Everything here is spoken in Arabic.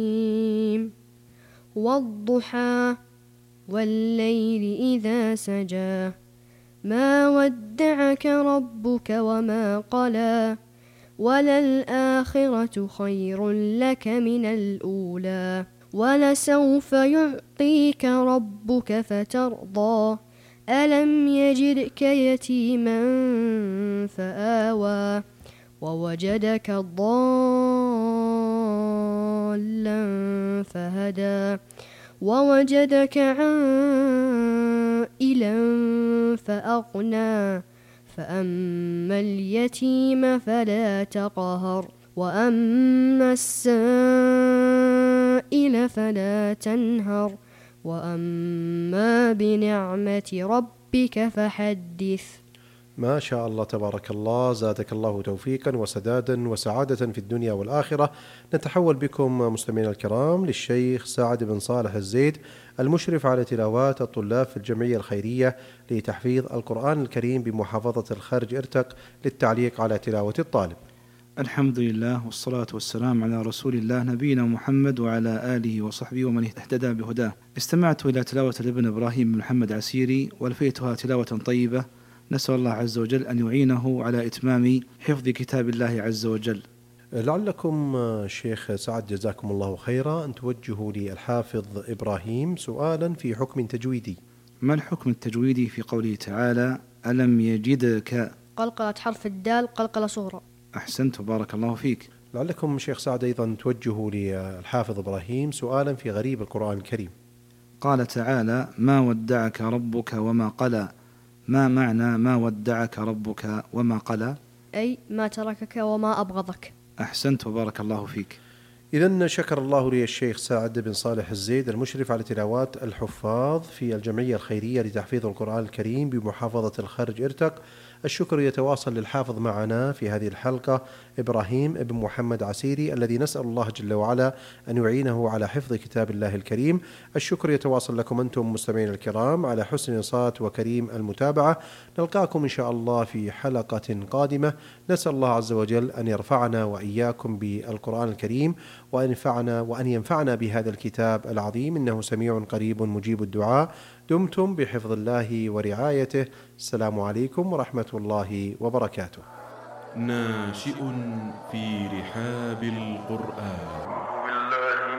والضحى والليل إذا سجى ما ودعك ربك وما قلى وللآخرة خير لك من الأولى ولسوف يعطيك ربك فترضى ألم يجدك يتيما فآوى ووجدك ضالا فهدى ووجدك عائلا فأغنى فأما اليتيم فلا تقهر وأما السائل فلا تنهر وأما بنعمة ربك فحدث. ما شاء الله تبارك الله، زادك الله توفيقا وسدادا وسعادة في الدنيا والآخرة. نتحول بكم مستمعينا الكرام للشيخ سعد بن صالح الزيد، المشرف على تلاوات الطلاب في الجمعية الخيرية لتحفيظ القرآن الكريم بمحافظة الخرج إرتق، للتعليق على تلاوة الطالب. الحمد لله والصلاة والسلام على رسول الله نبينا محمد وعلى آله وصحبه ومن اهتدى بهداه. استمعت إلى تلاوة الابن إبراهيم بن محمد عسيري ولفيتها تلاوة طيبة، نسأل الله عز وجل أن يعينه على إتمام حفظ كتاب الله عز وجل. لعلكم شيخ سعد جزاكم الله خيرا أن توجهوا للحافظ إبراهيم سؤالا في حكم تجويدي. ما الحكم التجويدي في قوله تعالى ألم يجدك؟ قلقلة حرف الدال قلقلة صغرى. أحسنت بارك الله فيك. لعلكم شيخ سعد أيضا توجهوا للحافظ إبراهيم سؤالا في غريب القرآن الكريم. قال تعالى ما ودعك ربك وما قلى، ما معنى ما ودعك ربك وما قلى؟ أي ما تركك وما أبغضك. أحسنت وبارك الله فيك. إذن شكر الله لي الشيخ سعد بن صالح الزيد، المشرف على تلاوات الحفاظ في الجمعية الخيرية لتحفيظ القرآن الكريم بمحافظة الخرج إرتق. الشكر يتواصل للحافظ معنا في هذه الحلقة إبراهيم ابن محمد عسيري، الذي نسأل الله جل وعلا أن يعينه على حفظ كتاب الله الكريم. الشكر يتواصل لكم أنتم مستمعين الكرام على حسن الإنصات وكريم المتابعة. نلقاكم إن شاء الله في حلقة قادمة. نسأل الله عز وجل أن يرفعنا وإياكم بالقرآن الكريم وأن ينفعنا بهذا الكتاب العظيم، إنه سميع قريب مجيب الدعاء. دمتم بحفظ الله ورعايته. السلام عليكم ورحمة الله وبركاته. ناشئ في رحاب القرآن.